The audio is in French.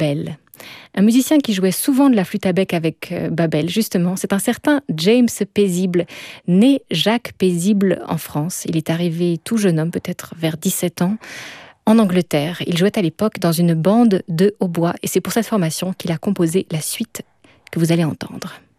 Babel. Un musicien qui jouait souvent de la flûte à bec avec Babel, justement, c'est un certain James Paisible, né Jacques Paisible en France. Il est arrivé tout jeune homme, peut-être vers 17 ans, en Angleterre. Il jouait à l'époque dans une bande de hautbois et c'est pour cette formation qu'il a composé la suite que vous allez entendre.